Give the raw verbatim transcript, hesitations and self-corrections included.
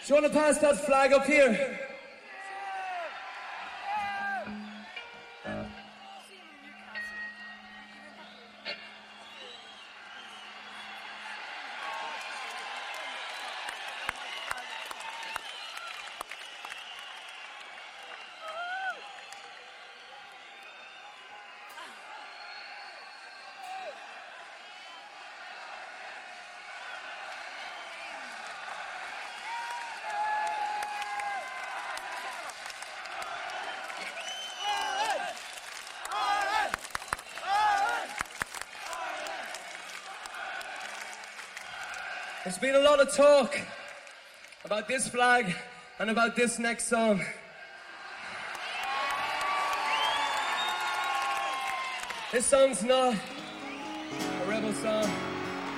you want to pass that flag up here? There's been a lot of talk about this flag and about this next song. This song's not a rebel song.